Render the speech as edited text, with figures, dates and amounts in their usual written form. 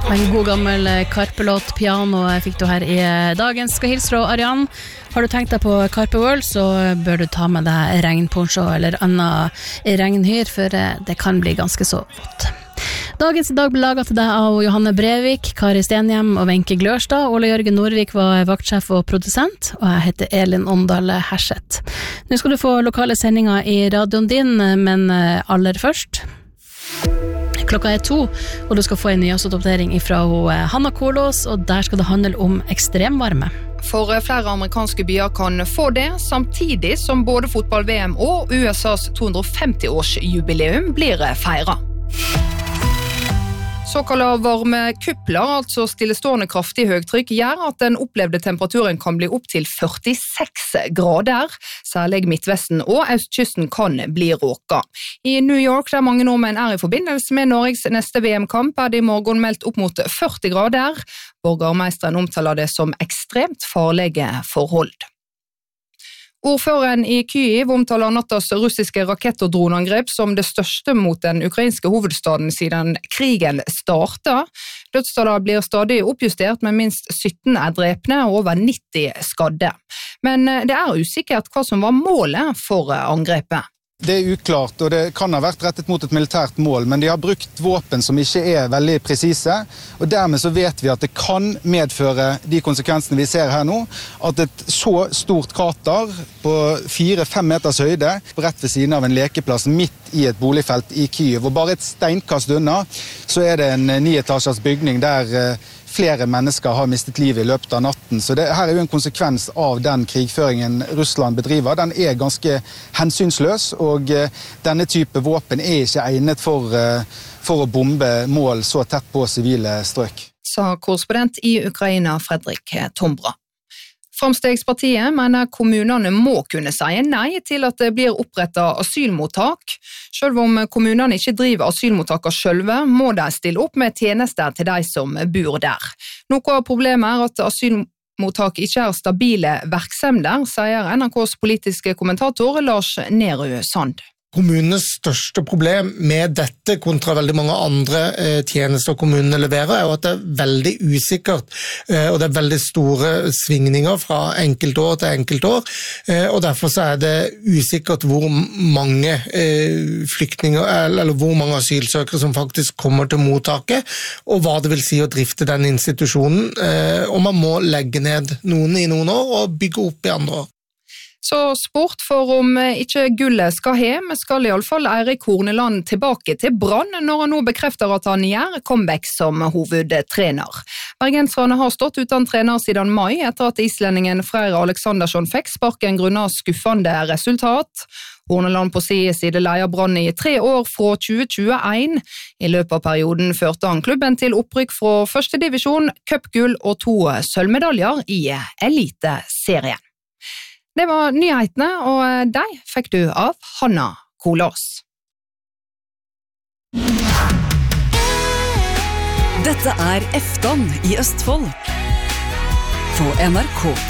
En god gammel Karpe-låt, piano fikk du her i dagens. Skal hilse fra Ariane. Har du tenkt deg på Karpe World, så bør du ta med deg regnponcho eller annet regnhyr, for det kan bli ganske så vått. Dagens i dag ble laget til deg av Johanne Brevik, Kari Stenhjem og Wenche Glørstad. Ole Jørgen Norvik var vaktsjef og produsent, og jeg heter Elin Åndal Herseth. Nå skal du få lokale sendinger i radioen din, men aller først... Klokka 2, og du skal få en nyhetsoppdatering fra Hanna Kolås, og der skal det handle om ekstremvarme. For flere amerikanske byer kan få det, samtidig som både fotball-VM og USAs 250-årsjubileum blir feiret. Såkalla varme kupler, altså stillestående kraftig høgtrykk, gjør at den opplevde temperaturen kan bli opp til 46 grader. Særlig Midtvesten og Østkysten kan bli råka. I New York, der mange nordmenn i forbindelse med Norges neste VM-kamp, det i morgen meldt opp mot 40 grader. Borgermeisteren omtaler det som ekstremt farlige forhold. Ordføreren i Kyiv omtaler nattas russiske rakett- og dronangrep som det største mot den ukrainske hovedstaden siden krigen startet. Dødstallet blir stadig oppjustert, med minst 17 drepne og over 90 skadde. Men det usikkert hva som var målet for angrepet. Det uklart, og det kan ha vært rettet mot et militært mål, men de har brukt våpen som ikke veldig presise, og dermed så vet vi at det kan medføre de konsekvensene vi ser her nå, at et så stort krater på 4-5 meters høyde, rett ved siden av en lekeplass midt i et boligfelt i Kyiv, og bare et steinkast unna, så det en 9-etasjers bygning der flere mennesker har mistet livet i løpet av natten. Så det her jo en konsekvens av den krigføringen Russland bedriver. Den ganske hensynsløs, og denne type våpen ikke egnet for å bombe mål så tett på sivile strøk. Sa korrespondent i Ukraina Fredrik Tombra. Framstegspartiet mener kommunene må kunne si nei til at det blir opprettet asylmottak. Selv om kommunene ikke driver asylmottaker selv, må de stille opp med tjenester til de som bor der. Noe av problemet at asylmottak ikke stabile virksomheter, sier NRKs politiske kommentator Lars Nehru Sand. Kommunenes største problem med dette kontra veldig mange andre tjenester kommunene leverer, jo at det veldig usikkert, og det veldig store svingninger fra enkeltår til enkeltår, og derfor så det usikkert hvor mange flyktninger, eller hvor mange asylsøkere som faktisk kommer til mottaket, og hva det vil si å drifte den institusjonen, og man må legge ned noen i noen år og bygge opp i andre år. Så sport, for om ikke gullet skal hjem, skal i alle fall Eirik Horneland tilbake til Brann når han nå bekrefter at han gjør comeback som hovedtrener. Bergenserne har stått uten trener siden mai etter at islendingen Freyr Aleksandersson fikk sparken grunnet skuffende resultat. Horneland på sin side leier Brann i 3 år fra 2021. I løpet av perioden førte han klubben til opprykk fra første divisjon, cupgull og 2 sølvmedaljer i Eliteserien. Det var nyhetene, og de fikk du av Hanna Kolås. Dette Efton i Østfold på NRK